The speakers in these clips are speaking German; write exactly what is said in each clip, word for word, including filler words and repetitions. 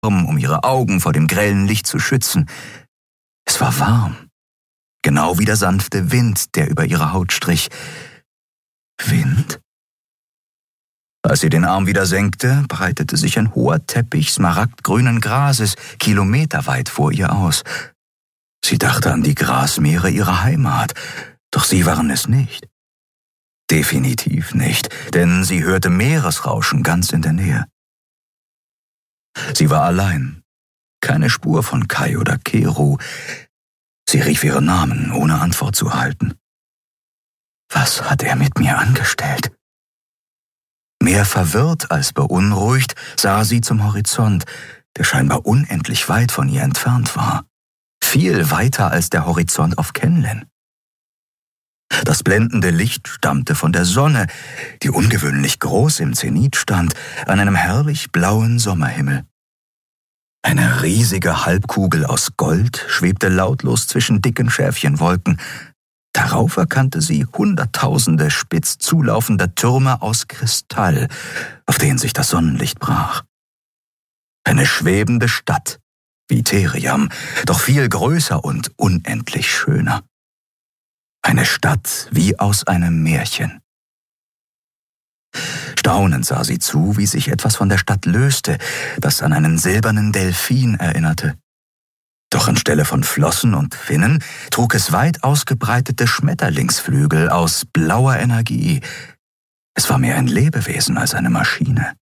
um ihre Augen vor dem grellen Licht zu schützen. Es war warm, genau wie der sanfte Wind, der über ihre Haut strich. Wind? Als sie den Arm wieder senkte, breitete sich ein hoher Teppich smaragdgrünen Grases kilometerweit vor ihr aus. Sie dachte an die Grasmeere ihrer Heimat, doch sie waren es nicht. Definitiv nicht, denn sie hörte Meeresrauschen ganz in der Nähe. Sie war allein, keine Spur von Kai oder Keru. Sie rief ihren Namen, ohne Antwort zu erhalten. Was hat er mit mir angestellt? Mehr verwirrt als beunruhigt sah sie zum Horizont, der scheinbar unendlich weit von ihr entfernt war. Viel weiter als der Horizont auf Kenlen. Das blendende Licht stammte von der Sonne, die ungewöhnlich groß im Zenit stand, an einem herrlich blauen Sommerhimmel. Eine riesige Halbkugel aus Gold schwebte lautlos zwischen dicken Schäfchenwolken. Darauf erkannte sie Hunderttausende spitz zulaufender Türme aus Kristall, auf denen sich das Sonnenlicht brach. Eine schwebende Stadt, wie Theriam, doch viel größer und unendlich schöner. Eine Stadt wie aus einem Märchen. Staunend sah sie zu, wie sich etwas von der Stadt löste, das an einen silbernen Delfin erinnerte. Doch anstelle von Flossen und Finnen trug es weit ausgebreitete Schmetterlingsflügel aus blauer Energie. Es war mehr ein Lebewesen als eine Maschine.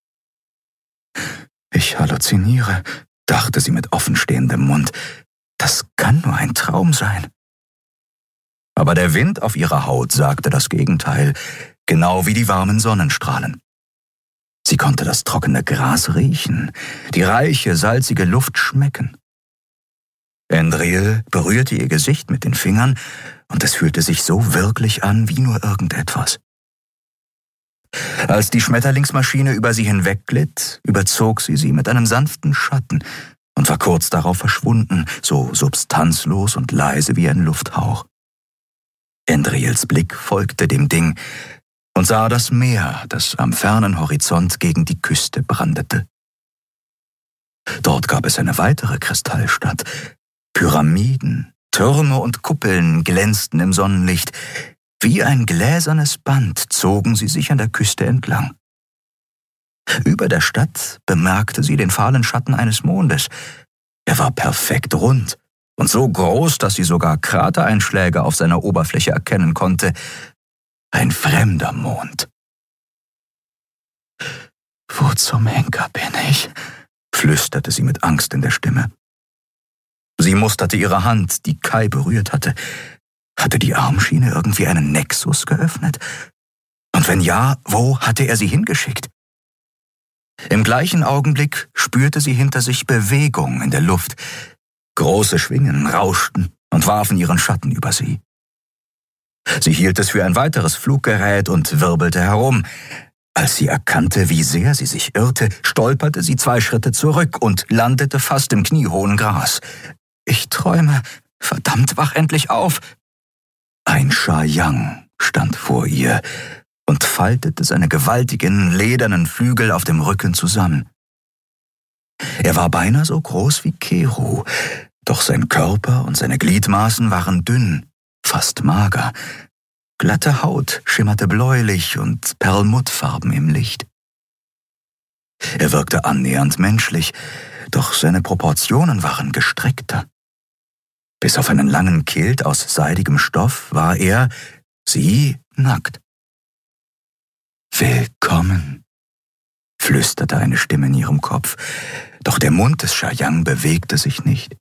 Ich halluziniere, dachte sie mit offenstehendem Mund. Das kann nur ein Traum sein. Aber der Wind auf ihrer Haut sagte das Gegenteil, genau wie die warmen Sonnenstrahlen. Sie konnte das trockene Gras riechen, die reiche, salzige Luft schmecken. Endril berührte ihr Gesicht mit den Fingern, und es fühlte sich so wirklich an wie nur irgendetwas. Als die Schmetterlingsmaschine über sie hinwegglitt, überzog sie sie mit einem sanften Schatten und war kurz darauf verschwunden, so substanzlos und leise wie ein Lufthauch. Endrils Blick folgte dem Ding und sah das Meer, das am fernen Horizont gegen die Küste brandete. Dort gab es eine weitere Kristallstadt. Pyramiden, Türme und Kuppeln glänzten im Sonnenlicht. Wie ein gläsernes Band zogen sie sich an der Küste entlang. Über der Stadt bemerkte sie den fahlen Schatten eines Mondes. Er war perfekt rund und so groß, dass sie sogar Kratereinschläge auf seiner Oberfläche erkennen konnte. Ein fremder Mond. »Wo zum Henker bin ich?« flüsterte sie mit Angst in der Stimme. Sie musterte ihre Hand, die Kai berührt hatte. Hatte die Armschiene irgendwie einen Nexus geöffnet? Und wenn ja, wo hatte er sie hingeschickt? Im gleichen Augenblick spürte sie hinter sich Bewegung in der Luft. Große Schwingen rauschten und warfen ihren Schatten über sie. Sie hielt es für ein weiteres Fluggerät und wirbelte herum. Als sie erkannte, wie sehr sie sich irrte, stolperte sie zwei Schritte zurück und landete fast im kniehohen Gras. »Ich träume. Verdammt, wach endlich auf!« Ein Shayang stand vor ihr und faltete seine gewaltigen, ledernen Flügel auf dem Rücken zusammen. Er war beinahe so groß wie Keru, doch sein Körper und seine Gliedmaßen waren dünn, fast mager. Glatte Haut schimmerte bläulich und perlmuttfarben im Licht. Er wirkte annähernd menschlich, doch seine Proportionen waren gestreckter. Bis auf einen langen Kilt aus seidigem Stoff war er, sie, nackt. »Willkommen«, flüsterte eine Stimme in ihrem Kopf, doch der Mund des Shayang bewegte sich nicht.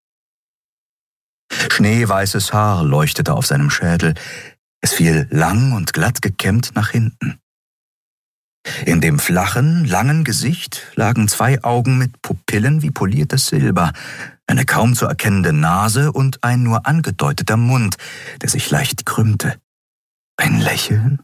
Schneeweißes Haar leuchtete auf seinem Schädel, es fiel lang und glatt gekämmt nach hinten. In dem flachen, langen Gesicht lagen zwei Augen mit Pupillen wie poliertes Silber, eine kaum zu erkennende Nase und ein nur angedeuteter Mund, der sich leicht krümmte. Ein Lächeln?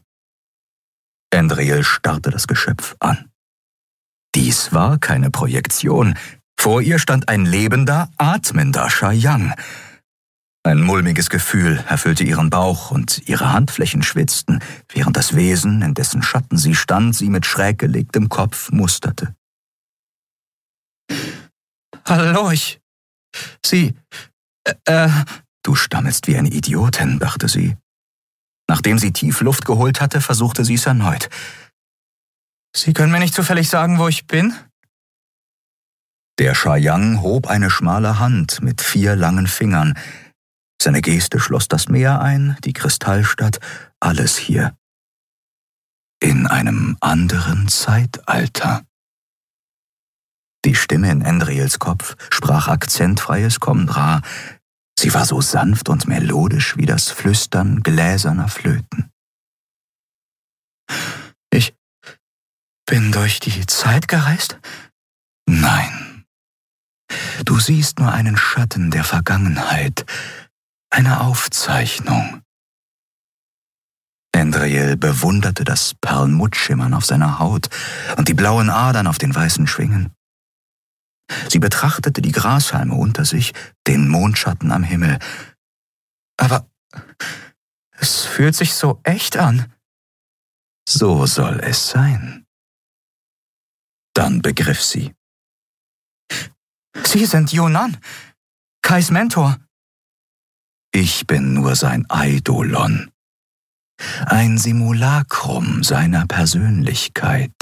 Endril starrte das Geschöpf an. Dies war keine Projektion. Vor ihr stand ein lebender, atmender Shayang. Ein mulmiges Gefühl erfüllte ihren Bauch und ihre Handflächen schwitzten, während das Wesen, in dessen Schatten sie stand, sie mit schräg gelegtem Kopf musterte. Hallo, ich... Sie... Äh, äh... Du stammelst wie eine Idiotin, dachte sie. Nachdem sie tief Luft geholt hatte, versuchte sie es erneut. Sie können mir nicht zufällig sagen, wo ich bin? Der Shayang hob eine schmale Hand mit vier langen Fingern. Seine Geste schloss das Meer ein, die Kristallstadt, alles hier. In einem anderen Zeitalter. Die Stimme in Endriels Kopf sprach akzentfreies Komdra. Sie war so sanft und melodisch wie das Flüstern gläserner Flöten. Ich bin durch die Zeit gereist? Nein. Du siehst nur einen Schatten der Vergangenheit, eine Aufzeichnung. Endriel bewunderte das Perlmuttschimmern auf seiner Haut und die blauen Adern auf den weißen Schwingen. Sie betrachtete die Grashalme unter sich, den Mondschatten am Himmel. Aber es fühlt sich so echt an. So soll es sein. Dann begriff sie. Sie sind Yunan, Kais Mentor. Ich bin nur sein Eidolon. Ein Simulacrum seiner Persönlichkeit.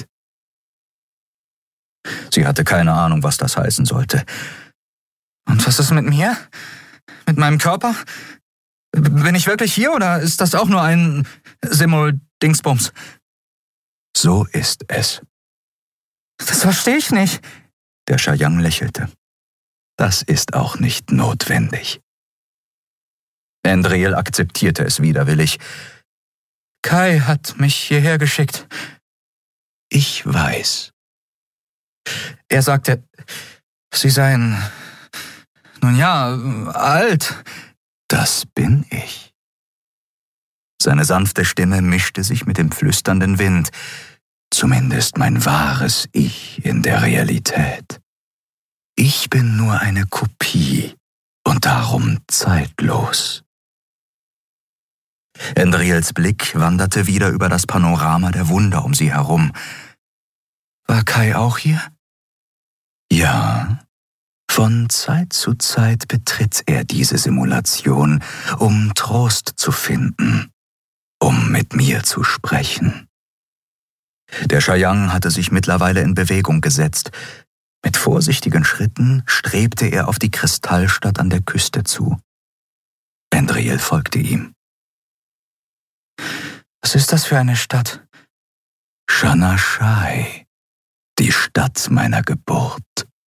Sie hatte keine Ahnung, was das heißen sollte. Und was ist mit mir? Mit meinem Körper? Bin ich wirklich hier oder ist das auch nur ein Simul-Dingsbums? So ist es. Das verstehe ich nicht. Der Shayang lächelte. Das ist auch nicht notwendig. Endriel akzeptierte es widerwillig. Kai hat mich hierher geschickt. Ich weiß. Er sagte, Sie seien, nun ja, alt. Das bin ich. Seine sanfte Stimme mischte sich mit dem flüsternden Wind. Zumindest mein wahres Ich in der Realität. Ich bin nur eine Kopie und darum zeitlos. Endriels Blick wanderte wieder über das Panorama der Wunder um sie herum. War Kai auch hier? Ja. Von Zeit zu Zeit betritt er diese Simulation, um Trost zu finden, um mit mir zu sprechen. Der Shayang hatte sich mittlerweile in Bewegung gesetzt. Mit vorsichtigen Schritten strebte er auf die Kristallstadt an der Küste zu. Endriel folgte ihm. Was ist das für eine Stadt? Shanashai, die Stadt meiner Geburt.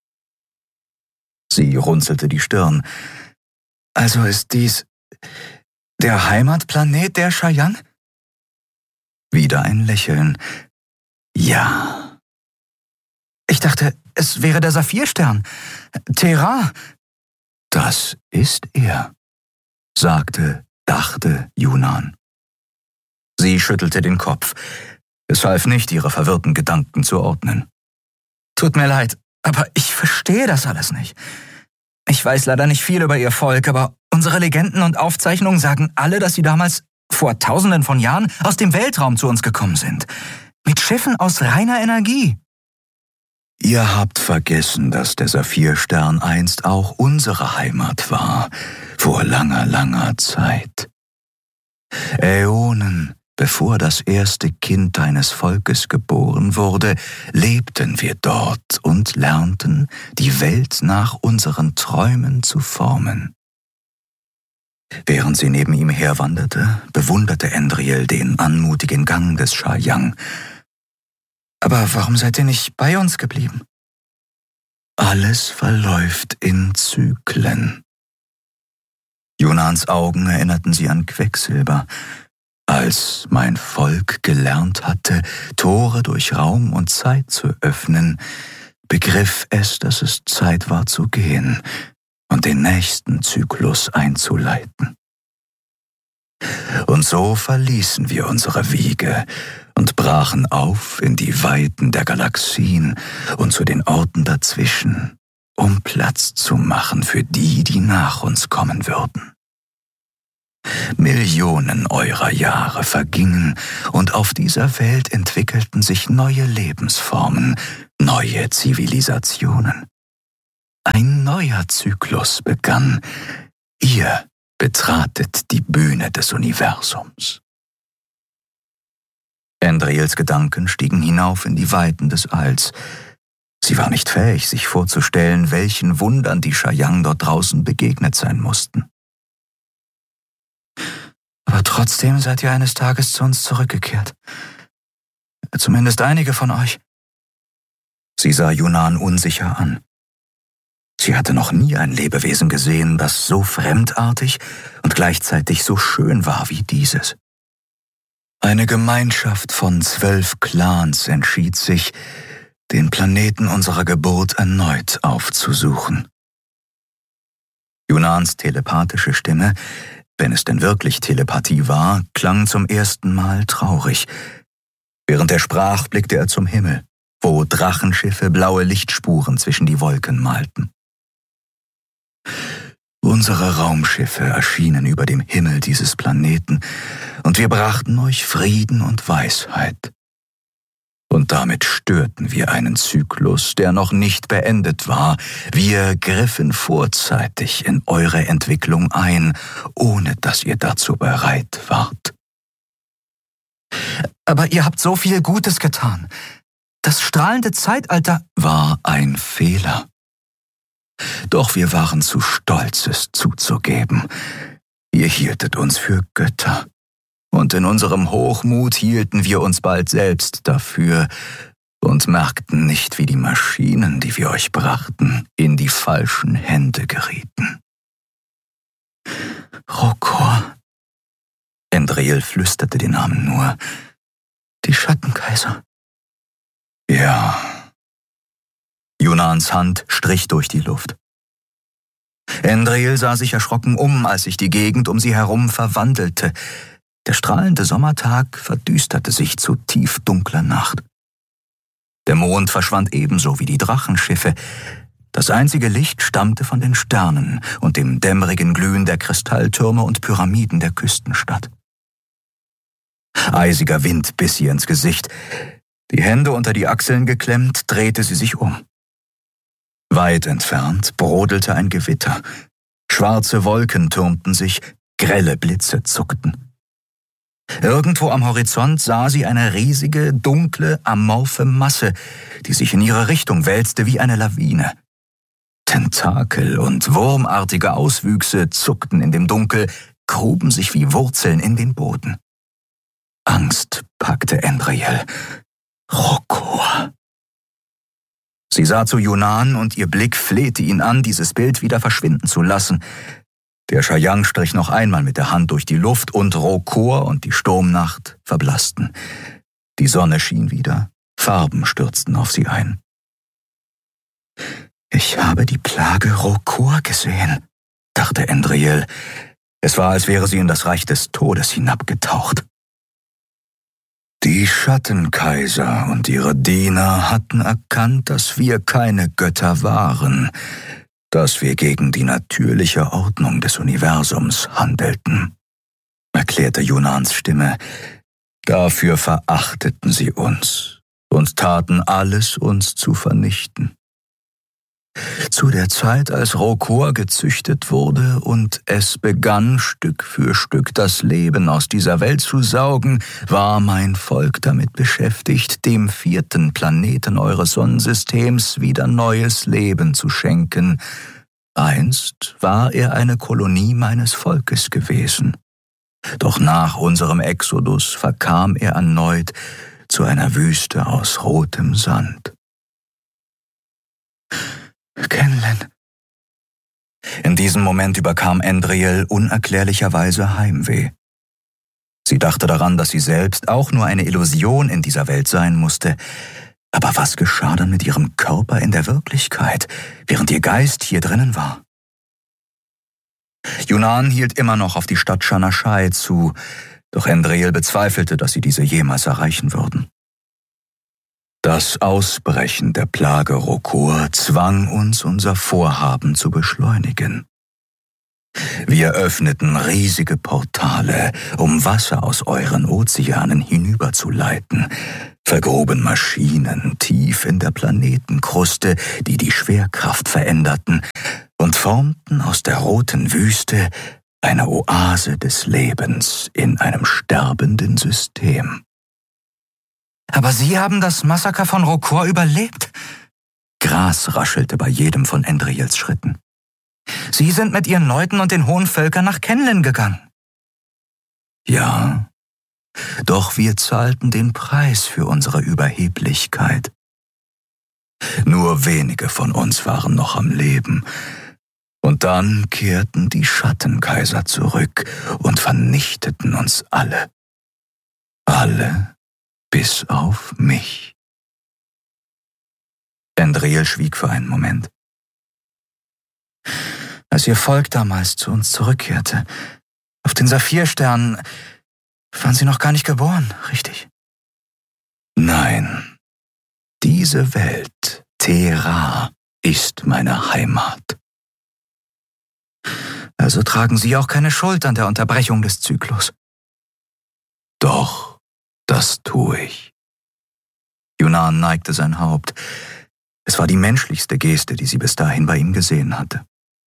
Sie runzelte die Stirn. Also ist dies der Heimatplanet der Shayang? Wieder ein Lächeln. Ja. Ich dachte, es wäre der Saphirstern. Terra. Das ist er, sagte, dachte Yunan. Sie schüttelte den Kopf. Es half nicht, ihre verwirrten Gedanken zu ordnen. Tut mir leid, aber ich verstehe das alles nicht. Ich weiß leider nicht viel über ihr Volk, aber unsere Legenden und Aufzeichnungen sagen alle, dass sie damals, vor tausenden von Jahren, aus dem Weltraum zu uns gekommen sind. Mit Schiffen aus reiner Energie. Ihr habt vergessen, dass der Saphirstern einst auch unsere Heimat war, vor langer, langer Zeit. Äonen, bevor das erste Kind deines Volkes geboren wurde, lebten wir dort und lernten, die Welt nach unseren Träumen zu formen. Während sie neben ihm herwanderte, bewunderte Endriel den anmutigen Gang des Shayang. Aber warum seid ihr nicht bei uns geblieben? Alles verläuft in Zyklen. Yunans Augen erinnerten sie an Quecksilber. Als mein Volk gelernt hatte, Tore durch Raum und Zeit zu öffnen, begriff es, dass es Zeit war zu gehen und den nächsten Zyklus einzuleiten. Und so verließen wir unsere Wiege und brachen auf in die Weiten der Galaxien und zu den Orten dazwischen, um Platz zu machen für die, die nach uns kommen würden. Millionen eurer Jahre vergingen und auf dieser Welt entwickelten sich neue Lebensformen, neue Zivilisationen. Ein neuer Zyklus begann. Ihr betratet die Bühne des Universums. Endriels Gedanken stiegen hinauf in die Weiten des Alls. Sie war nicht fähig, sich vorzustellen, welchen Wundern die Chayang dort draußen begegnet sein mussten. Aber trotzdem seid ihr eines Tages zu uns zurückgekehrt. Zumindest einige von euch. Sie sah Yunan unsicher an. Sie hatte noch nie ein Lebewesen gesehen, das so fremdartig und gleichzeitig so schön war wie dieses. Eine Gemeinschaft von zwölf Clans entschied sich, den Planeten unserer Geburt erneut aufzusuchen. Yunans telepathische Stimme, wenn es denn wirklich Telepathie war, klang zum ersten Mal traurig. Während er sprach, blickte er zum Himmel, wo Drachenschiffe blaue Lichtspuren zwischen die Wolken malten. Unsere Raumschiffe erschienen über dem Himmel dieses Planeten, und wir brachten euch Frieden und Weisheit. Und damit störten wir einen Zyklus, der noch nicht beendet war. Wir griffen vorzeitig in eure Entwicklung ein, ohne dass ihr dazu bereit wart. Aber ihr habt so viel Gutes getan. Das strahlende Zeitalter war ein Fehler. Doch wir waren zu stolz, es zuzugeben. Ihr hieltet uns für Götter. Und in unserem Hochmut hielten wir uns bald selbst dafür und merkten nicht, wie die Maschinen, die wir euch brachten, in die falschen Hände gerieten. Rokor. Endriel flüsterte den Namen nur. Die Schattenkaiser. Ja. Yunans Hand strich durch die Luft. Endriel sah sich erschrocken um, als sich die Gegend um sie herum verwandelte. Der strahlende Sommertag verdüsterte sich zu tiefdunkler Nacht. Der Mond verschwand ebenso wie die Drachenschiffe. Das einzige Licht stammte von den Sternen und dem dämmerigen Glühen der Kristalltürme und Pyramiden der Küstenstadt. Eisiger Wind biss ihr ins Gesicht. Die Hände unter die Achseln geklemmt, drehte sie sich um. Weit entfernt brodelte ein Gewitter. Schwarze Wolken türmten sich, grelle Blitze zuckten. Irgendwo am Horizont sah sie eine riesige, dunkle, amorphe Masse, die sich in ihre Richtung wälzte wie eine Lawine. Tentakel und wurmartige Auswüchse zuckten in dem Dunkel, gruben sich wie Wurzeln in den Boden. Angst packte Endriel. Rokor. Sie sah zu Yunan und ihr Blick flehte ihn an, dieses Bild wieder verschwinden zu lassen. Der Chayang strich noch einmal mit der Hand durch die Luft und Rokor und die Sturmnacht verblassten. Die Sonne schien wieder, Farben stürzten auf sie ein. Ich habe die Plage Rokor gesehen, dachte Endriel. Es war, als wäre sie in das Reich des Todes hinabgetaucht. Die Schattenkaiser und ihre Diener hatten erkannt, dass wir keine Götter waren, dass wir gegen die natürliche Ordnung des Universums handelten, erklärte Yunans Stimme. Dafür verachteten sie uns und taten alles, uns zu vernichten. Zu der Zeit, als Rokor gezüchtet wurde und es begann, Stück für Stück das Leben aus dieser Welt zu saugen, war mein Volk damit beschäftigt, dem vierten Planeten eures Sonnensystems wieder neues Leben zu schenken. Einst war er eine Kolonie meines Volkes gewesen. Doch nach unserem Exodus verkam er erneut zu einer Wüste aus rotem Sand. Kenlen. In diesem Moment überkam Endriel unerklärlicherweise Heimweh. Sie dachte daran, dass sie selbst auch nur eine Illusion in dieser Welt sein musste. Aber was geschah dann mit ihrem Körper in der Wirklichkeit, während ihr Geist hier drinnen war? Yunan hielt immer noch auf die Stadt Shanashai zu, doch Endriel bezweifelte, dass sie diese jemals erreichen würden. Das Ausbrechen der Plage Rokor zwang uns, unser Vorhaben zu beschleunigen. Wir öffneten riesige Portale, um Wasser aus euren Ozeanen hinüberzuleiten. vergruben Maschinen tief in der Planetenkruste, die die Schwerkraft veränderten und formten aus der roten Wüste eine Oase des Lebens in einem sterbenden System. Aber Sie haben das Massaker von Rokor überlebt? Gras raschelte bei jedem von Endriels Schritten. Sie sind mit Ihren Leuten und den hohen Völkern nach Kenlen gegangen. Ja, doch wir zahlten den Preis für unsere Überheblichkeit. Nur wenige von uns waren noch am Leben. Und dann kehrten die Schattenkaiser zurück und vernichteten uns alle. Alle bis auf mich. Endriel schwieg für einen Moment. Als Ihr Volk damals zu uns zurückkehrte, auf den Saphirstern, waren Sie noch gar nicht geboren, richtig? Nein, diese Welt, Terra, ist meine Heimat. Also tragen Sie auch keine Schuld an der Unterbrechung des Zyklus. Doch, das tue ich. Yunan neigte sein Haupt. Es war die menschlichste Geste, die sie bis dahin bei ihm gesehen hatte.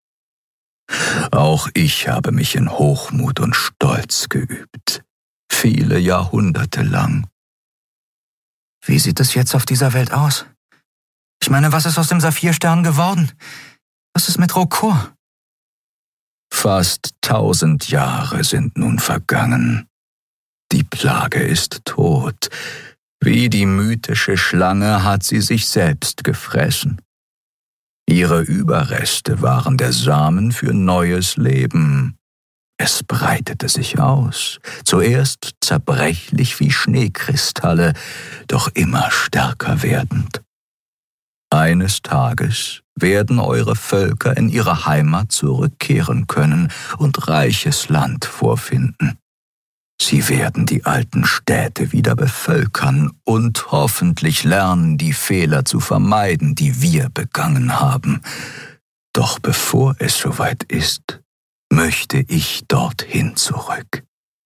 Auch ich habe mich in Hochmut und Stolz geübt. Viele Jahrhunderte lang. Wie sieht es jetzt auf dieser Welt aus? Ich meine, was ist aus dem Saphirstern geworden? Was ist mit Rokor? Fast tausend Jahre sind nun vergangen. Die Plage ist tot. Wie die mythische Schlange hat sie sich selbst gefressen. Ihre Überreste waren der Samen für neues Leben. Es breitete sich aus, zuerst zerbrechlich wie Schneekristalle, doch immer stärker werdend. Eines Tages werden eure Völker in ihre Heimat zurückkehren können und reiches Land vorfinden. Sie werden die alten Städte wieder bevölkern und hoffentlich lernen, die Fehler zu vermeiden, die wir begangen haben. Doch bevor es soweit ist, möchte ich dorthin zurück.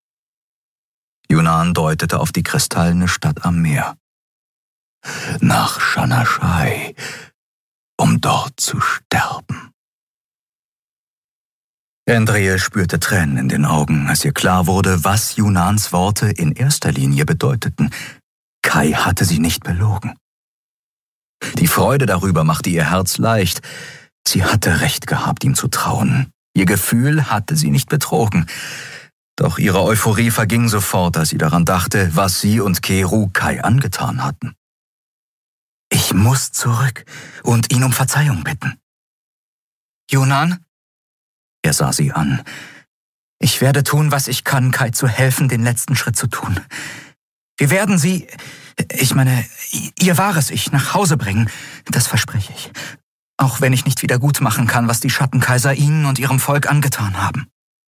Yunan deutete auf die kristallene Stadt am Meer. Nach Shanashai, um dort zu sterben. Endriel spürte Tränen in den Augen, als ihr klar wurde, was Yunans Worte in erster Linie bedeuteten. Kai hatte sie nicht belogen. Die Freude darüber machte ihr Herz leicht. Sie hatte recht gehabt, ihm zu trauen. Ihr Gefühl hatte sie nicht betrogen. Doch ihre Euphorie verging sofort, als sie daran dachte, was sie und Keru Kai angetan hatten. Ich muss zurück und ihn um Verzeihung bitten. Yunan? Er sah sie an. Ich werde tun, was ich kann, Kai zu helfen, den letzten Schritt zu tun. Wir werden sie, ich meine, ihr wahres Ich nach Hause bringen, das verspreche ich. Auch wenn ich nicht wieder gut machen kann, was die Schattenkaiser ihnen und ihrem Volk angetan haben.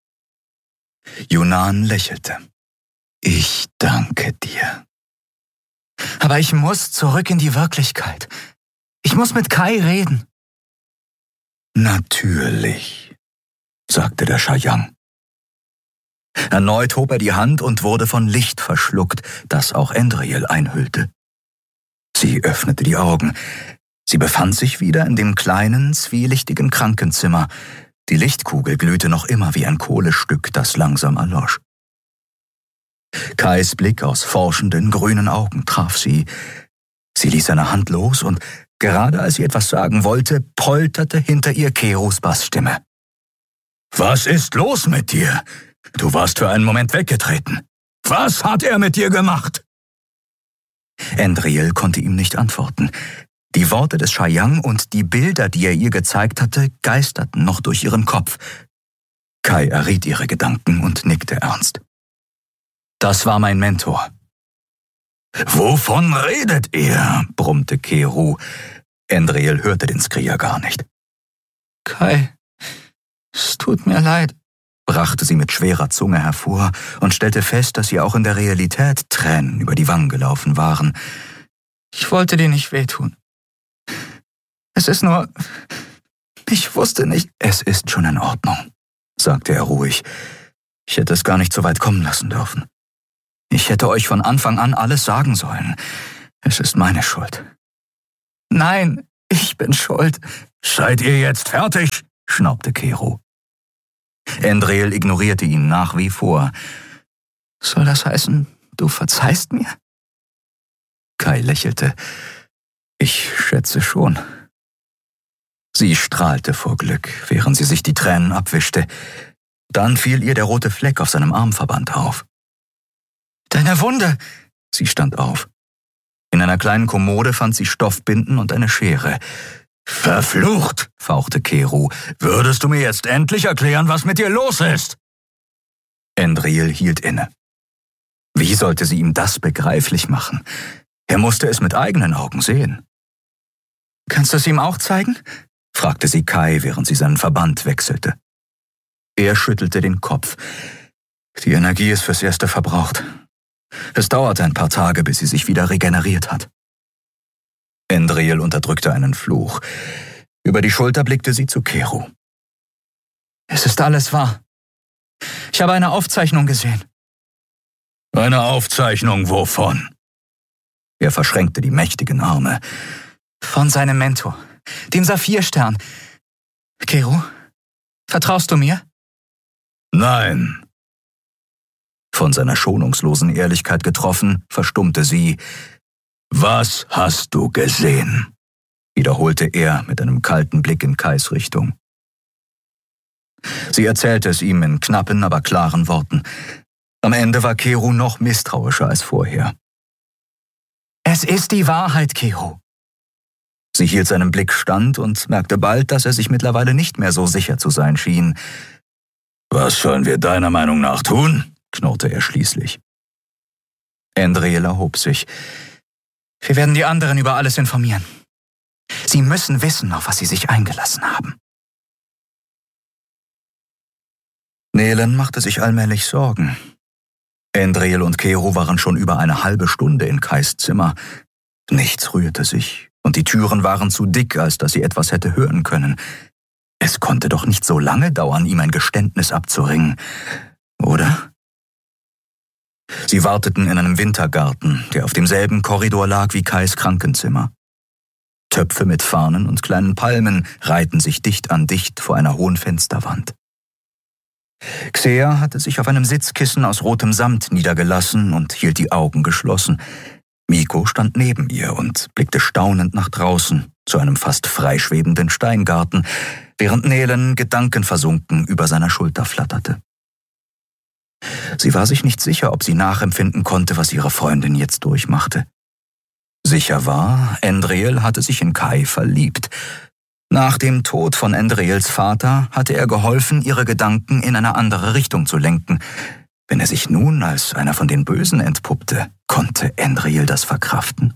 Yunan lächelte. Ich danke dir. Aber ich muss zurück in die Wirklichkeit. Ich muss mit Kai reden. Natürlich, sagte der Shayang. Erneut hob er die Hand und wurde von Licht verschluckt, das auch Endriel einhüllte. Sie öffnete die Augen. Sie befand sich wieder in dem kleinen, zwielichtigen Krankenzimmer. Die Lichtkugel glühte noch immer wie ein Kohlestück, das langsam erlosch. Kais Blick aus forschenden, grünen Augen traf sie. Sie ließ seine Hand los und, gerade als sie etwas sagen wollte, polterte hinter ihr Kerus Bassstimme. »Was ist los mit dir? Du warst für einen Moment weggetreten. Was hat er mit dir gemacht?« Endriel konnte ihm nicht antworten. Die Worte des Shayang und die Bilder, die er ihr gezeigt hatte, geisterten noch durch ihren Kopf. Kai erriet ihre Gedanken und nickte ernst. »Das war mein Mentor.« »Wovon redet ihr?« brummte Keru. Endriel hörte den Skrier gar nicht. »Kai, es tut mir leid«, brachte sie mit schwerer Zunge hervor und stellte fest, dass ihr auch in der Realität Tränen über die Wangen gelaufen waren. »Ich wollte dir nicht wehtun. Es ist nur... Ich wusste nicht...« »Es ist schon in Ordnung«, sagte er ruhig. »Ich hätte es gar nicht so weit kommen lassen dürfen. Ich hätte euch von Anfang an alles sagen sollen. Es ist meine Schuld. Nein, ich bin schuld. Seid ihr jetzt fertig? Schnaubte Kero. Endril ignorierte ihn nach wie vor. Soll das heißen, du verzeihst mir? Kai lächelte. Ich schätze schon. Sie strahlte vor Glück, während sie sich die Tränen abwischte. Dann fiel ihr der rote Fleck auf seinem Armverband auf. Deine Wunde! Sie stand auf. In einer kleinen Kommode fand sie Stoffbinden und eine Schere. »Verflucht«, fauchte Kero, »würdest du mir jetzt endlich erklären, was mit dir los ist?« Endril hielt inne. Wie sollte sie ihm das begreiflich machen? Er musste es mit eigenen Augen sehen. »Kannst du es ihm auch zeigen?« fragte sie Kai, während sie seinen Verband wechselte. Er schüttelte den Kopf. Die Energie ist fürs Erste verbraucht. Es dauerte ein paar Tage, bis sie sich wieder regeneriert hat. Endril unterdrückte einen Fluch. Über die Schulter blickte sie zu Kero. Es ist alles wahr. Ich habe eine Aufzeichnung gesehen. Eine Aufzeichnung wovon? Er verschränkte die mächtigen Arme. Von seinem Mentor, dem Saphirstern. Kero, vertraust du mir? Nein. Von seiner schonungslosen Ehrlichkeit getroffen, verstummte sie. »Was hast du gesehen?« wiederholte er mit einem kalten Blick in Kais Richtung. Sie erzählte es ihm in knappen, aber klaren Worten. Am Ende war Kero noch misstrauischer als vorher. »Es ist die Wahrheit, Kero.« Sie hielt seinen Blick stand und merkte bald, dass er sich mittlerweile nicht mehr so sicher zu sein schien. »Was sollen wir deiner Meinung nach tun?« knurrte er schließlich. Endril erhob sich. Wir werden die anderen über alles informieren. Sie müssen wissen, auf was sie sich eingelassen haben. Nelen machte sich allmählich Sorgen. Endril und Kero waren schon über eine halbe Stunde in Kais Zimmer. Nichts rührte sich, und die Türen waren zu dick, als dass sie etwas hätte hören können. Es konnte doch nicht so lange dauern, ihm ein Geständnis abzuringen, oder? Sie warteten in einem Wintergarten, der auf demselben Korridor lag wie Kais Krankenzimmer. Töpfe mit Farnen und kleinen Palmen reihten sich dicht an dicht vor einer hohen Fensterwand. Xea hatte sich auf einem Sitzkissen aus rotem Samt niedergelassen und hielt die Augen geschlossen. Miko stand neben ihr und blickte staunend nach draußen, zu einem fast freischwebenden Steingarten, während Nelen gedankenversunken über seiner Schulter flatterte. Sie war sich nicht sicher, ob sie nachempfinden konnte, was ihre Freundin jetzt durchmachte. Sicher war, Endril hatte sich in Kai verliebt. Nach dem Tod von Endrils Vater hatte er geholfen, ihre Gedanken in eine andere Richtung zu lenken. Wenn er sich nun als einer von den Bösen entpuppte, konnte Endril das verkraften?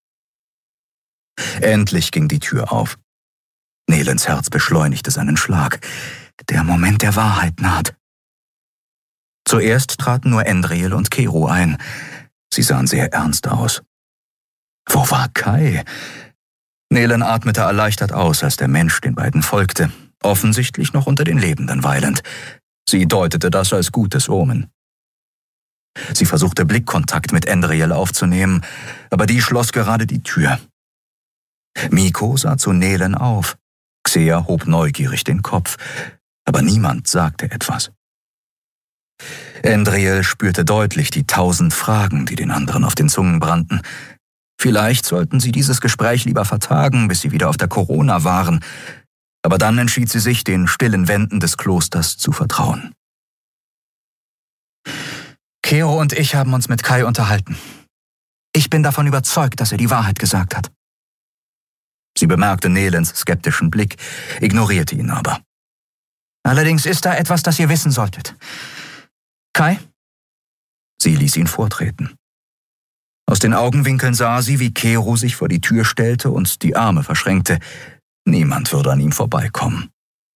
Endlich ging die Tür auf. Nelens Herz beschleunigte seinen Schlag. Der Moment der Wahrheit naht. Zuerst traten nur Endril und Kero ein. Sie sahen sehr ernst aus. Wo war Kai? Nelen atmete erleichtert aus, als der Mensch den beiden folgte, offensichtlich noch unter den Lebenden weilend. Sie deutete das als gutes Omen. Sie versuchte Blickkontakt mit Endril aufzunehmen, aber die schloss gerade die Tür. Miko sah zu Nelen auf. Xea hob neugierig den Kopf, aber niemand sagte etwas. Endril spürte deutlich die tausend Fragen, die den anderen auf den Zungen brannten. Vielleicht sollten sie dieses Gespräch lieber vertagen, bis sie wieder auf der Corona waren, aber dann entschied sie sich, den stillen Wänden des Klosters zu vertrauen. Kero und ich haben uns mit Kai unterhalten. Ich bin davon überzeugt, dass er die Wahrheit gesagt hat. Sie bemerkte Nelens skeptischen Blick, ignorierte ihn aber. Allerdings ist da etwas, das ihr wissen solltet. Kai? Sie ließ ihn vortreten. Aus den Augenwinkeln sah sie, wie Kero sich vor die Tür stellte und die Arme verschränkte. Niemand würde an ihm vorbeikommen.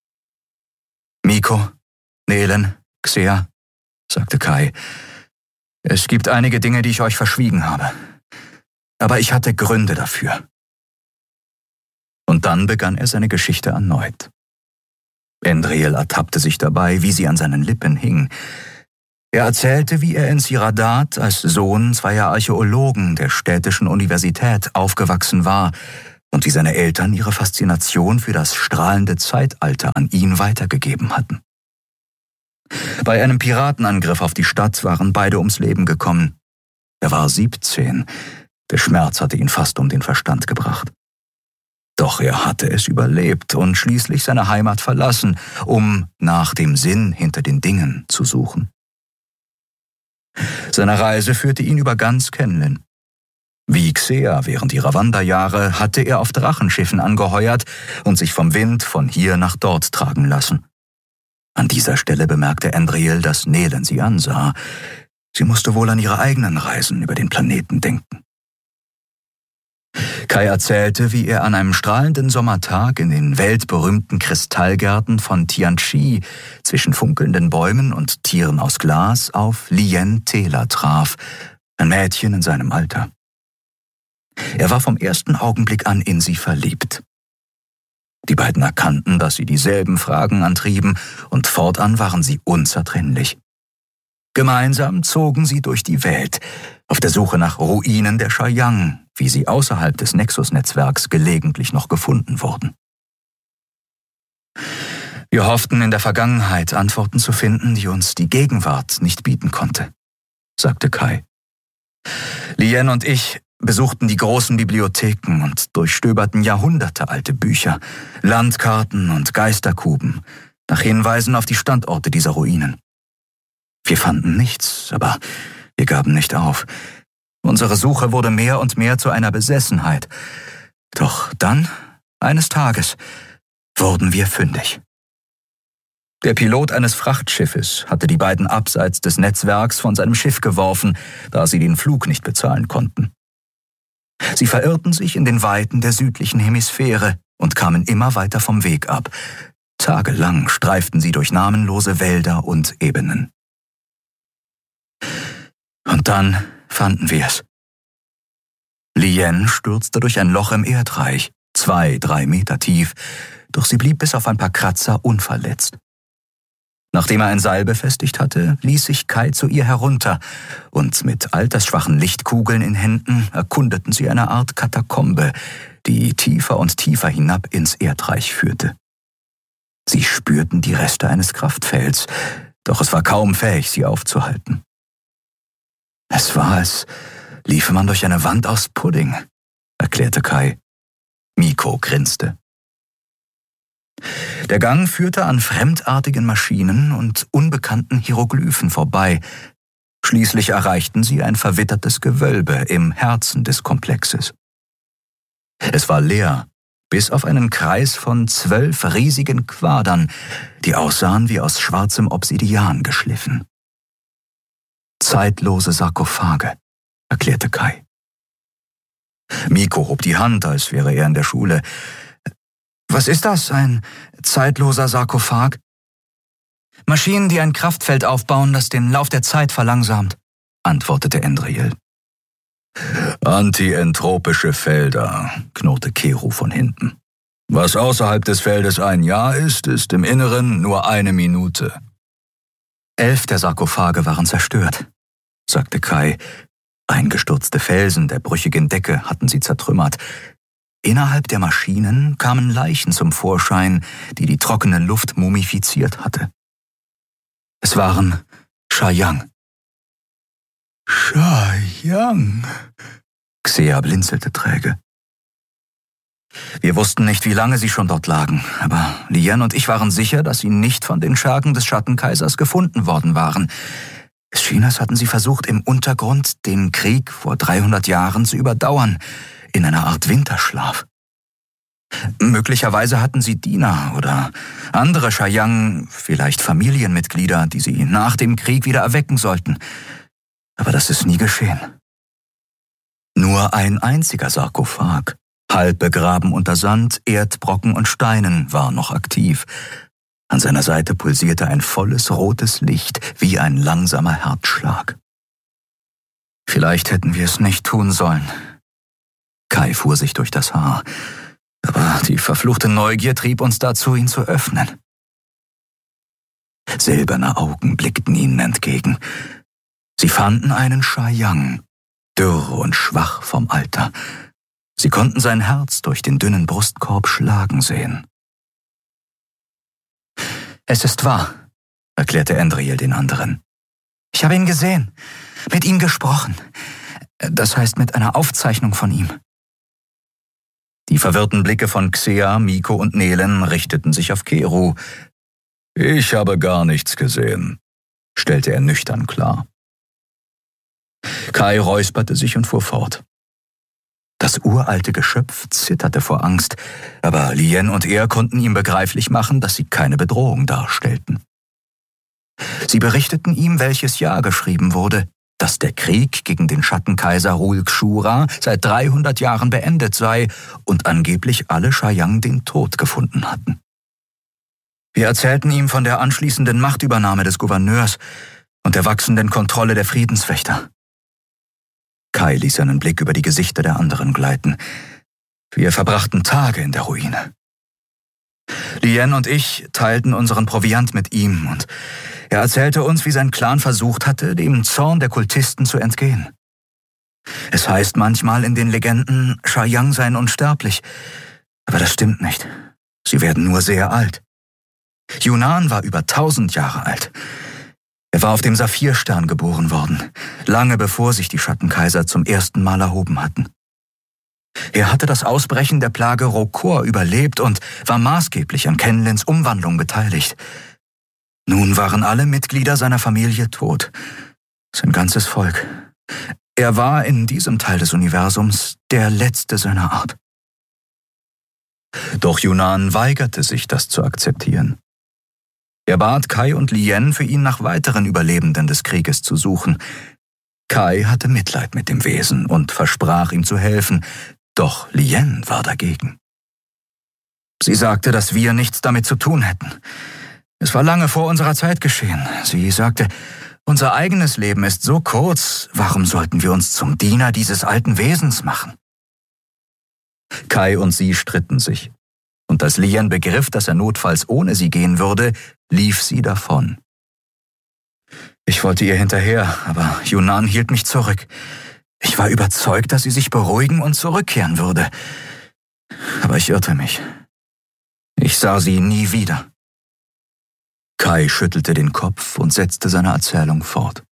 Miko, Nelen, Xea, sagte Kai. Es gibt einige Dinge, die ich euch verschwiegen habe. Aber ich hatte Gründe dafür. Und dann begann er seine Geschichte erneut. Endril ertappte sich dabei, wie sie an seinen Lippen hing. Er erzählte, wie er in Siradat als Sohn zweier Archäologen der städtischen Universität aufgewachsen war und wie seine Eltern ihre Faszination für das strahlende Zeitalter an ihn weitergegeben hatten. Bei einem Piratenangriff auf die Stadt waren beide ums Leben gekommen. Er war siebzehn. Der Schmerz hatte ihn fast um den Verstand gebracht. Doch er hatte es überlebt und schließlich seine Heimat verlassen, um nach dem Sinn hinter den Dingen zu suchen. Seine Reise führte ihn über ganz Kenlin. Wie Xea während ihrer Wanderjahre hatte er auf Drachenschiffen angeheuert und sich vom Wind von hier nach dort tragen lassen. An dieser Stelle bemerkte Andriel, dass Nelen sie ansah. Sie musste wohl an ihre eigenen Reisen über den Planeten denken. Kai erzählte, wie er an einem strahlenden Sommertag in den weltberühmten Kristallgärten von Tianchi zwischen funkelnden Bäumen und Tieren aus Glas auf Lien Tela traf, ein Mädchen in seinem Alter. Er war vom ersten Augenblick an in sie verliebt. Die beiden erkannten, dass sie dieselben Fragen antrieben, und fortan waren sie unzertrennlich. Gemeinsam zogen sie durch die Welt, auf der Suche nach Ruinen der Shayang, wie sie außerhalb des Nexus-Netzwerks gelegentlich noch gefunden wurden. Wir hofften in der Vergangenheit Antworten zu finden, die uns die Gegenwart nicht bieten konnte, sagte Kai. Lien und ich besuchten die großen Bibliotheken und durchstöberten jahrhundertealte Bücher, Landkarten und Geisterkuben, nach Hinweisen auf die Standorte dieser Ruinen. Wir fanden nichts, aber wir gaben nicht auf. Unsere Suche wurde mehr und mehr zu einer Besessenheit. Doch dann, eines Tages, wurden wir fündig. Der Pilot eines Frachtschiffes hatte die beiden abseits des Netzwerks von seinem Schiff geworfen, da sie den Flug nicht bezahlen konnten. Sie verirrten sich in den Weiten der südlichen Hemisphäre und kamen immer weiter vom Weg ab. Tagelang streiften sie durch namenlose Wälder und Ebenen. Und dann fanden wir es. Lien stürzte durch ein Loch im Erdreich, zwei, drei Meter tief, doch sie blieb bis auf ein paar Kratzer unverletzt. Nachdem er ein Seil befestigt hatte, ließ sich Kai zu ihr herunter, und mit altersschwachen Lichtkugeln in Händen erkundeten sie eine Art Katakombe, die tiefer und tiefer hinab ins Erdreich führte. Sie spürten die Reste eines Kraftfelds, doch es war kaum fähig, sie aufzuhalten. Es war, als liefe man durch eine Wand aus Pudding, erklärte Kai. Miko grinste. Der Gang führte an fremdartigen Maschinen und unbekannten Hieroglyphen vorbei. Schließlich erreichten sie ein verwittertes Gewölbe im Herzen des Komplexes. Es war leer, bis auf einen Kreis von zwölf riesigen Quadern, die aussahen wie aus schwarzem Obsidian geschliffen. Zeitlose Sarkophage, erklärte Kai. Miko hob die Hand, als wäre er in der Schule. Was ist das, ein zeitloser Sarkophag? Maschinen, die ein Kraftfeld aufbauen, das den Lauf der Zeit verlangsamt, antwortete Andriel. Antientropische Felder, knurrte Keru von hinten. Was außerhalb des Feldes ein Jahr ist, ist im Inneren nur eine Minute. Elf der Sarkophage waren zerstört, sagte Kai. Eingestürzte Felsen der brüchigen Decke hatten sie zertrümmert. Innerhalb der Maschinen kamen Leichen zum Vorschein, die die trockene Luft mumifiziert hatte. Es waren Shayang. Shayang, Xea blinzelte träge. Wir wussten nicht, wie lange sie schon dort lagen, aber Lien und ich waren sicher, dass sie nicht von den Schergen des Schattenkaisers gefunden worden waren. Es schien, als hatten sie versucht, im Untergrund den Krieg vor dreihundert Jahren zu überdauern, in einer Art Winterschlaf. Möglicherweise hatten sie Diener oder andere Shayang, vielleicht Familienmitglieder, die sie nach dem Krieg wieder erwecken sollten. Aber das ist nie geschehen. Nur ein einziger Sarkophag, halb begraben unter Sand, Erdbrocken und Steinen, war noch aktiv. An seiner Seite pulsierte ein volles rotes Licht, wie ein langsamer Herzschlag. Vielleicht hätten wir es nicht tun sollen. Kai fuhr sich durch das Haar, aber die verfluchte Neugier trieb uns dazu, ihn zu öffnen. Silberne Augen blickten ihnen entgegen. Sie fanden einen Shayang, dürr und schwach vom Alter. Sie konnten sein Herz durch den dünnen Brustkorb schlagen sehen. »Es ist wahr«, erklärte Endriel den anderen. »Ich habe ihn gesehen, mit ihm gesprochen. Das heißt, mit einer Aufzeichnung von ihm.« Die verwirrten Blicke von Xea, Miko und Nelen richteten sich auf Keru. »Ich habe gar nichts gesehen«, stellte er nüchtern klar. Kai räusperte sich und fuhr fort. Das uralte Geschöpf zitterte vor Angst, aber Lien und er konnten ihm begreiflich machen, dass sie keine Bedrohung darstellten. Sie berichteten ihm, welches Jahr geschrieben wurde, dass der Krieg gegen den Schattenkaiser Rulkshura seit dreihundert Jahren beendet sei und angeblich alle Shayang den Tod gefunden hatten. Wir erzählten ihm von der anschließenden Machtübernahme des Gouverneurs und der wachsenden Kontrolle der Friedenswächter. Kai ließ seinen Blick über die Gesichter der anderen gleiten. Wir verbrachten Tage in der Ruine. Lien und ich teilten unseren Proviant mit ihm und er erzählte uns, wie sein Clan versucht hatte, dem Zorn der Kultisten zu entgehen. Es heißt manchmal in den Legenden, Shayang seien unsterblich, aber das stimmt nicht. Sie werden nur sehr alt. Yunnan war über tausend Jahre alt. Er war auf dem Saphirstern geboren worden, lange bevor sich die Schattenkaiser zum ersten Mal erhoben hatten. Er hatte das Ausbrechen der Plage Rokor überlebt und war maßgeblich an Kenlins Umwandlung beteiligt. Nun waren alle Mitglieder seiner Familie tot, sein ganzes Volk. Er war in diesem Teil des Universums der letzte seiner Art. Doch Yunnan weigerte sich, das zu akzeptieren. Er bat Kai und Lien, für ihn nach weiteren Überlebenden des Krieges zu suchen. Kai hatte Mitleid mit dem Wesen und versprach ihm zu helfen, doch Lien war dagegen. Sie sagte, dass wir nichts damit zu tun hätten. Es war lange vor unserer Zeit geschehen. Sie sagte, unser eigenes Leben ist so kurz, warum sollten wir uns zum Diener dieses alten Wesens machen? Kai und sie stritten sich. Und als Lien begriff, dass er notfalls ohne sie gehen würde, lief sie davon. Ich wollte ihr hinterher, aber Yunnan hielt mich zurück. Ich war überzeugt, dass sie sich beruhigen und zurückkehren würde. Aber ich irrte mich. Ich sah sie nie wieder. Kai schüttelte den Kopf und setzte seine Erzählung fort.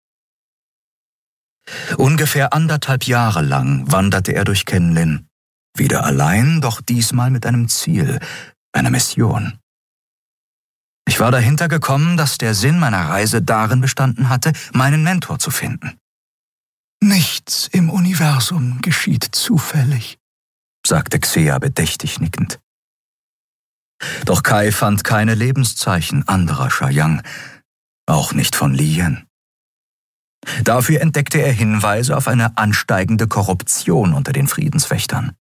Ungefähr anderthalb Jahre lang wanderte er durch Kenlin. Wieder allein, doch diesmal mit einem Ziel, einer Mission. Ich war dahinter gekommen, dass der Sinn meiner Reise darin bestanden hatte, meinen Mentor zu finden. Nichts im Universum geschieht zufällig, sagte Xea bedächtig nickend. Doch Kai fand keine Lebenszeichen anderer Shayang, auch nicht von Lien. Dafür entdeckte er Hinweise auf eine ansteigende Korruption unter den Friedenswächtern.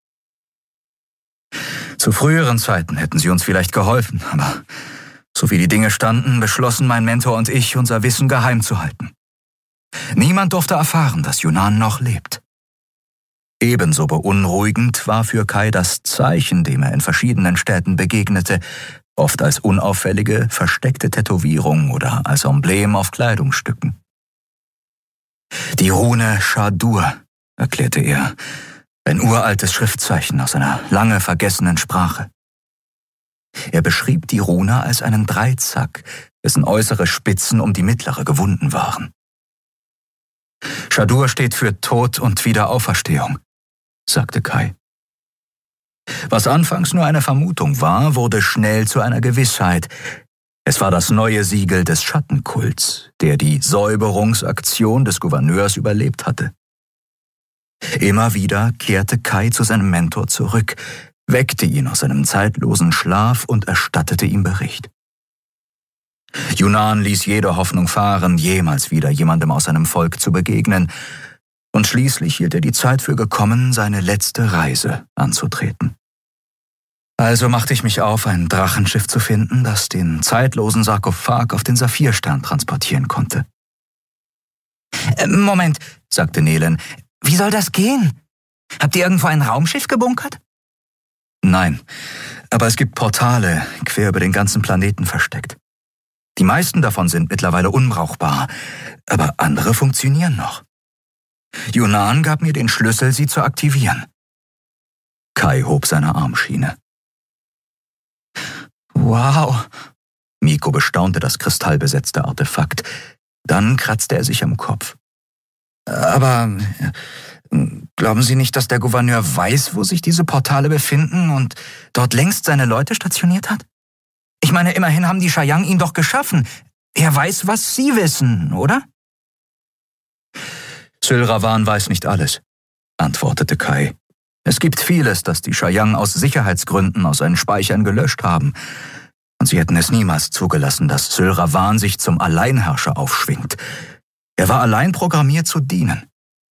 Zu früheren Zeiten hätten sie uns vielleicht geholfen, aber so wie die Dinge standen, beschlossen mein Mentor und ich, unser Wissen geheim zu halten. Niemand durfte erfahren, dass Yunnan noch lebt. Ebenso beunruhigend war für Kai das Zeichen, dem er in verschiedenen Städten begegnete, oft als unauffällige, versteckte Tätowierung oder als Emblem auf Kleidungsstücken. Die Rune Shadur, erklärte er, ein uraltes Schriftzeichen aus einer lange vergessenen Sprache. Er beschrieb die Rune als einen Dreizack, dessen äußere Spitzen um die mittlere gewunden waren. Shadur steht für Tod und Wiederauferstehung, sagte Kai. Was anfangs nur eine Vermutung war, wurde schnell zu einer Gewissheit. Es war das neue Siegel des Schattenkults, der die Säuberungsaktion des Gouverneurs überlebt hatte. Immer wieder kehrte Kai zu seinem Mentor zurück, weckte ihn aus seinem zeitlosen Schlaf und erstattete ihm Bericht. Yunnan ließ jede Hoffnung fahren, jemals wieder jemandem aus seinem Volk zu begegnen, und schließlich hielt er die Zeit für gekommen, seine letzte Reise anzutreten. Also machte ich mich auf, ein Drachenschiff zu finden, das den zeitlosen Sarkophag auf den Saphirstern transportieren konnte. »Moment«, sagte Nelen, »wie soll das gehen? Habt ihr irgendwo ein Raumschiff gebunkert?« »Nein, aber es gibt Portale, quer über den ganzen Planeten versteckt. Die meisten davon sind mittlerweile unbrauchbar, aber andere funktionieren noch. Yunan gab mir den Schlüssel, sie zu aktivieren. Kai hob seine Armschiene. Wow! Miko bestaunte das kristallbesetzte Artefakt. Dann kratzte er sich am Kopf. Aber glauben Sie nicht, dass der Gouverneur weiß, wo sich diese Portale befinden und dort längst seine Leute stationiert hat? Ich meine, immerhin haben die Shayang ihn doch geschaffen. Er weiß, was Sie wissen, oder? Sylravan weiß nicht alles, antwortete Kai. Es gibt vieles, das die Shayang aus Sicherheitsgründen aus seinen Speichern gelöscht haben. Und sie hätten es niemals zugelassen, dass Sylravan sich zum Alleinherrscher aufschwingt. Er war allein programmiert zu dienen.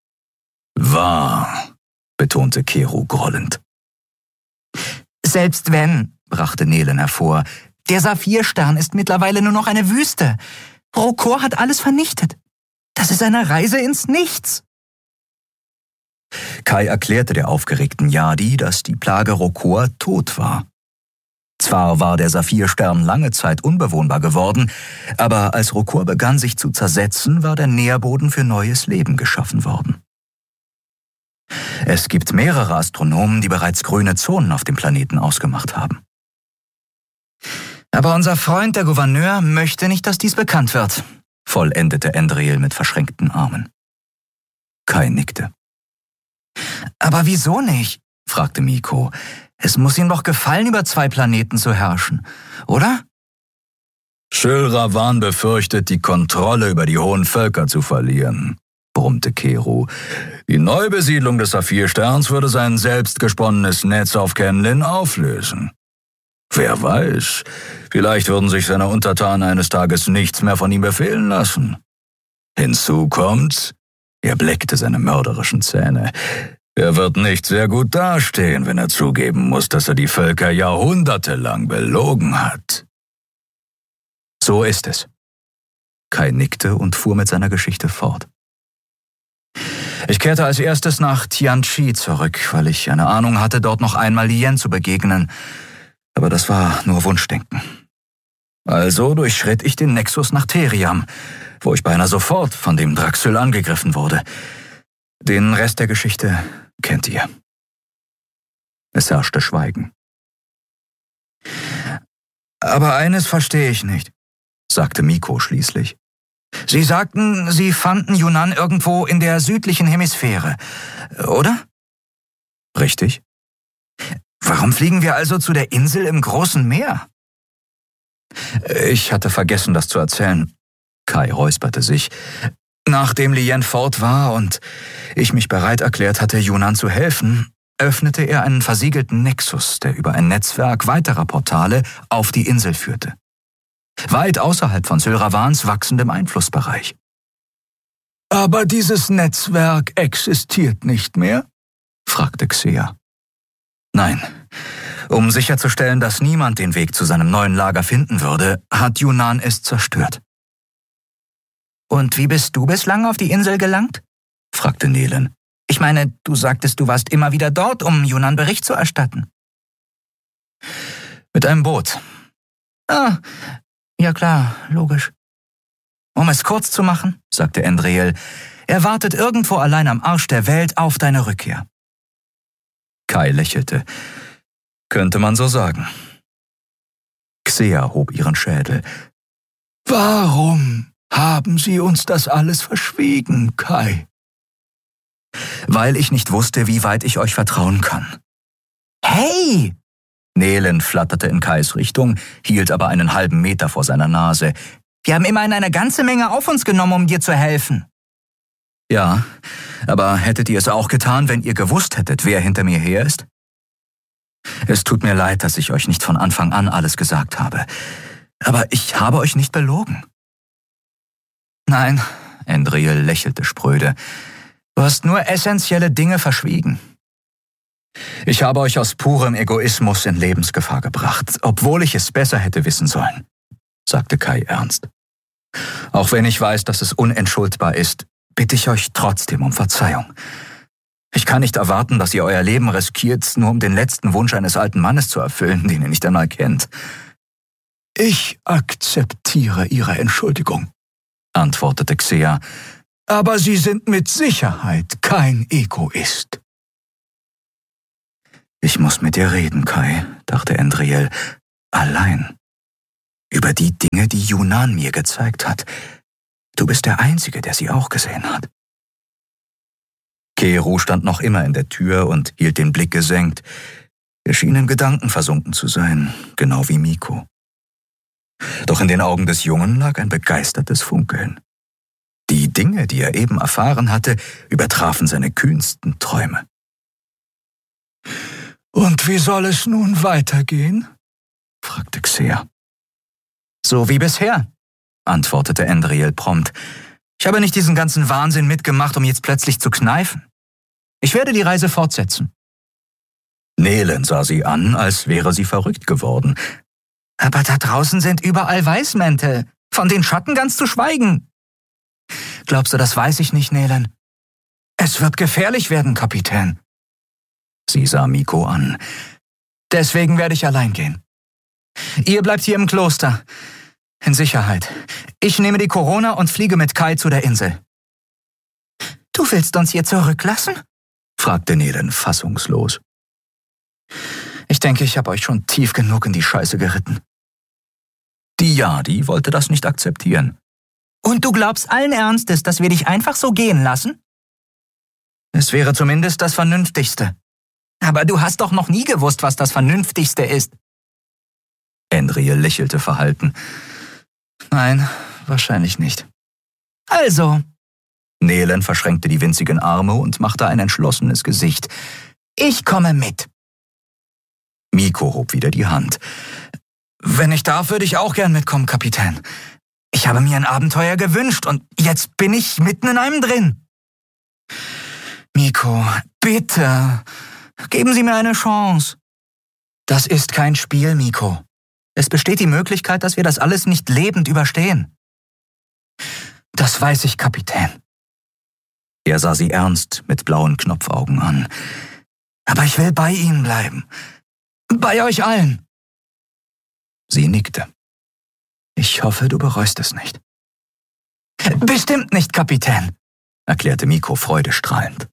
Wahr, betonte Keru grollend. Selbst wenn, brachte Nelen hervor, der Saphirstern ist mittlerweile nur noch eine Wüste. Rokor hat alles vernichtet. Das ist eine Reise ins Nichts. Kai erklärte der aufgeregten Yadi, dass die Plage Rokor tot war. Zwar war der Saphirstern lange Zeit unbewohnbar geworden, aber als Rokor begann sich zu zersetzen, war der Nährboden für neues Leben geschaffen worden. Es gibt mehrere Astronomen, die bereits grüne Zonen auf dem Planeten ausgemacht haben. Aber unser Freund, der Gouverneur, möchte nicht, dass dies bekannt wird, vollendete Endriel mit verschränkten Armen. Kai nickte. Aber wieso nicht? Fragte Miko. Es muss ihm doch gefallen, über zwei Planeten zu herrschen, oder? Sylravan befürchtet, die Kontrolle über die hohen Völker zu verlieren, brummte Keru. Die Neubesiedlung des Saphirsterns würde sein selbstgesponnenes Netz auf Kenlin auflösen. Wer weiß, vielleicht würden sich seine Untertanen eines Tages nichts mehr von ihm befehlen lassen. Hinzu kommt, er bleckte seine mörderischen Zähne, er wird nicht sehr gut dastehen, wenn er zugeben muss, dass er die Völker jahrhundertelang belogen hat. So ist es. Kai nickte und fuhr mit seiner Geschichte fort. Ich kehrte als erstes nach Tianchi zurück, weil ich eine Ahnung hatte, dort noch einmal Lien zu begegnen. Aber das war nur Wunschdenken. Also durchschritt ich den Nexus nach Theriam, wo ich beinahe sofort von dem Draxyl angegriffen wurde. Den Rest der Geschichte kennt ihr. Es herrschte Schweigen. Aber eines verstehe ich nicht, sagte Miko schließlich. Sie sagten, Sie fanden Yunan irgendwo in der südlichen Hemisphäre, oder? Richtig. Warum fliegen wir also zu der Insel im großen Meer? Ich hatte vergessen, das zu erzählen. Kai räusperte sich. Nachdem Lien fort war und ich mich bereit erklärt hatte, Yunan zu helfen, öffnete er einen versiegelten Nexus, der über ein Netzwerk weiterer Portale auf die Insel führte. Weit außerhalb von Sylravans wachsendem Einflussbereich. Aber dieses Netzwerk existiert nicht mehr? Fragte Xea. Nein. Um sicherzustellen, dass niemand den Weg zu seinem neuen Lager finden würde, hat Yunan es zerstört. Und wie bist du bislang auf die Insel gelangt? Fragte Nelen. Ich meine, du sagtest, du warst immer wieder dort, um Yunan Bericht zu erstatten. Mit einem Boot. Ah, ja klar, logisch. Um es kurz zu machen, sagte Endriel, er wartet irgendwo allein am Arsch der Welt auf deine Rückkehr. Kai lächelte. Könnte man so sagen. Xea hob ihren Schädel. Warum haben Sie uns das alles verschwiegen, Kai? Weil ich nicht wusste, wie weit ich euch vertrauen kann. Hey! Nelen flatterte in Kais Richtung, hielt aber einen halben Meter vor seiner Nase. Wir haben immerhin eine ganze Menge auf uns genommen, um dir zu helfen. Ja, aber hättet ihr es auch getan, wenn ihr gewusst hättet, wer hinter mir her ist? Es tut mir leid, dass ich euch nicht von Anfang an alles gesagt habe. Aber ich habe euch nicht belogen. Nein, Endriel lächelte spröde. Du hast nur essentielle Dinge verschwiegen. Ich habe euch aus purem Egoismus in Lebensgefahr gebracht, obwohl ich es besser hätte wissen sollen, sagte Kai ernst. Auch wenn ich weiß, dass es unentschuldbar ist, bitte ich euch trotzdem um Verzeihung. Ich kann nicht erwarten, dass ihr euer Leben riskiert, nur um den letzten Wunsch eines alten Mannes zu erfüllen, den ihr nicht einmal kennt. Ich akzeptiere Ihre Entschuldigung, antwortete Xea, aber Sie sind mit Sicherheit kein Egoist. Ich muss mit dir reden, Kai, dachte Endriel, allein. Über die Dinge, die Yunan mir gezeigt hat. Du bist der Einzige, der sie auch gesehen hat. Keru stand noch immer in der Tür und hielt den Blick gesenkt. Er schien in Gedanken versunken zu sein, genau wie Miko. Doch in den Augen des Jungen lag ein begeistertes Funkeln. Die Dinge, die er eben erfahren hatte, übertrafen seine kühnsten Träume. »Und wie soll es nun weitergehen?« fragte Xea. »So wie bisher«, antwortete Endriel prompt. »Ich habe nicht diesen ganzen Wahnsinn mitgemacht, um jetzt plötzlich zu kneifen. Ich werde die Reise fortsetzen.« Nelen sah sie an, als wäre sie verrückt geworden. »Aber da draußen sind überall Weißmäntel, von den Schatten ganz zu schweigen.« »Glaubst du, das weiß ich nicht, Nelen? Es wird gefährlich werden, Kapitän.« Sie sah Miko an. »Deswegen werde ich allein gehen. Ihr bleibt hier im Kloster. In Sicherheit. Ich nehme die Corona und fliege mit Kai zu der Insel.« »Du willst uns hier zurücklassen?« fragte Nelen fassungslos. »Ich denke, ich habe euch schon tief genug in die Scheiße geritten.« Die Yadi wollte das nicht akzeptieren. »Und du glaubst allen Ernstes, dass wir dich einfach so gehen lassen?« »Es wäre zumindest das Vernünftigste.« »Aber du hast doch noch nie gewusst, was das Vernünftigste ist.« Endriel lächelte verhalten. »Nein, wahrscheinlich nicht.« »Also?« Nelen verschränkte die winzigen Arme und machte ein entschlossenes Gesicht. »Ich komme mit.« Miko hob wieder die Hand. »Wenn ich darf, würde ich auch gern mitkommen, Kapitän. Ich habe mir ein Abenteuer gewünscht und jetzt bin ich mitten in einem drin.« »Miko, bitte, geben Sie mir eine Chance.« »Das ist kein Spiel, Miko. Es besteht die Möglichkeit, dass wir das alles nicht lebend überstehen.« »Das weiß ich, Kapitän.« Er sah sie ernst mit blauen Knopfaugen an. »Aber ich will bei Ihnen bleiben. Bei euch allen.« Sie nickte. »Ich hoffe, du bereust es nicht.« »Bestimmt nicht, Kapitän«, erklärte Miko freudestrahlend.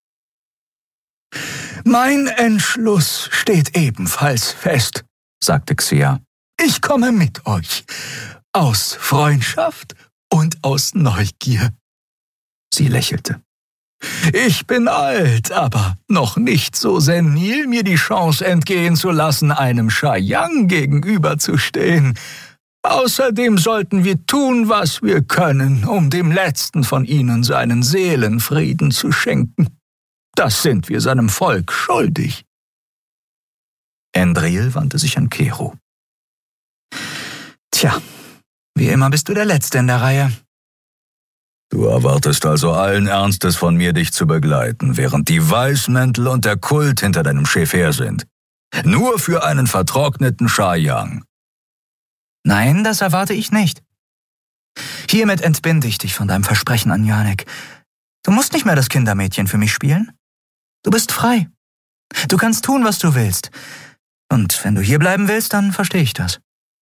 »Mein Entschluss steht ebenfalls fest«, sagte Xea. »Ich komme mit euch. Aus Freundschaft und aus Neugier.« Sie lächelte. »Ich bin alt, aber noch nicht so senil, mir die Chance entgehen zu lassen, einem Shayang gegenüberzustehen. Außerdem sollten wir tun, was wir können, um dem letzten von ihnen seinen Seelenfrieden zu schenken. Das sind wir seinem Volk schuldig.« Endriel wandte sich an Keru. »Tja, wie immer bist du der Letzte in der Reihe.« »Du erwartest also allen Ernstes von mir, dich zu begleiten, während die Weißmäntel und der Kult hinter deinem Schiff her sind. Nur für einen vertrockneten Shayang.« »Nein, das erwarte ich nicht. Hiermit entbinde ich dich von deinem Versprechen an Janek. Du musst nicht mehr das Kindermädchen für mich spielen. Du bist frei. Du kannst tun, was du willst. Und wenn du hier bleiben willst, dann verstehe ich das.«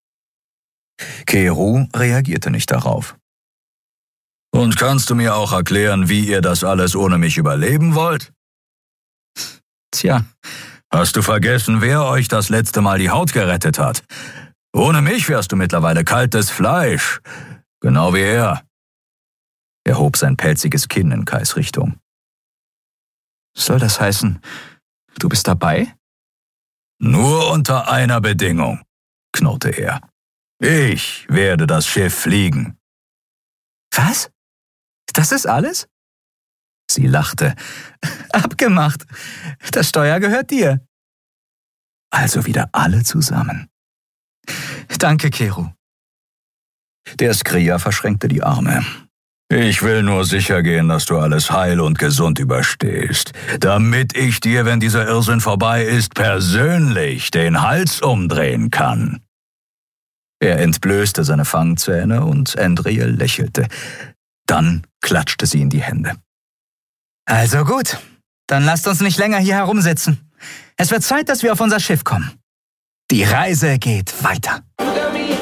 Keru reagierte nicht darauf. »Und kannst du mir auch erklären, wie ihr das alles ohne mich überleben wollt?« »Tja.« »Hast du vergessen, wer euch das letzte Mal die Haut gerettet hat? Ohne mich wärst du mittlerweile kaltes Fleisch. Genau wie er.« Er hob sein pelziges Kinn in Kais Richtung. »Soll das heißen, du bist dabei?« »Nur unter einer Bedingung«, knurrte er. »Ich werde das Schiff fliegen.« »Was? Das ist alles?« Sie lachte. »Abgemacht. Das Steuer gehört dir.« Also wieder alle zusammen. »Danke, Keru.« Der Skria verschränkte die Arme. »Ich will nur sicher gehen, dass du alles heil und gesund überstehst, damit ich dir, wenn dieser Irrsinn vorbei ist, persönlich den Hals umdrehen kann.« Er entblößte seine Fangzähne und Endriel lächelte. Dann klatschte sie in die Hände. »Also gut, dann lasst uns nicht länger hier herumsitzen. Es wird Zeit, dass wir auf unser Schiff kommen. Die Reise geht weiter.«